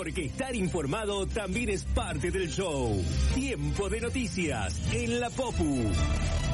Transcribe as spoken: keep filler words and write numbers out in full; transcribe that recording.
porque estar informado también es parte del show. Tiempo de noticias en la Popu.